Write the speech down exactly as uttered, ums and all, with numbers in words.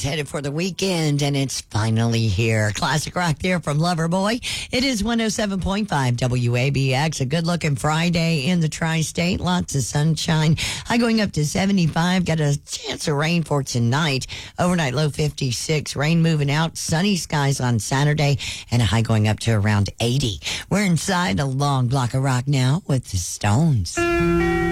is headed for the weekend, and it's finally here. Classic rock there from Loverboy. It is one oh seven point five W A B X. A good-looking Friday in the tri-state. Lots of sunshine. High going up to seventy-five. Got a chance of rain for tonight. Overnight low fifty-six. Rain moving out. Sunny skies on Saturday, and a high going up to around eighty. We're inside a long block of rock now with the Stones.